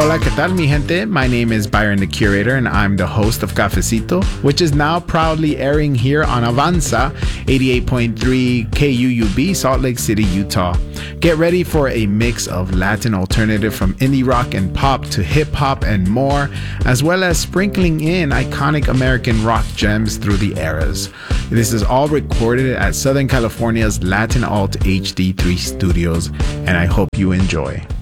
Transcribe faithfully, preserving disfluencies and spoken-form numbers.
Hola, ¿qué tal, mi gente? My name is Byron the Curator, and I'm the host of Cafecito, which is now proudly airing here on Avanza, eighty-eight point three K U U B, Salt Lake City, Utah. Get ready for a mix of Latin alternative from indie rock and pop to hip-hop and more, as well as sprinkling in iconic American rock gems through the eras. This is all recorded at Southern California's Latin Alt H D three Studios, and I hope you enjoy.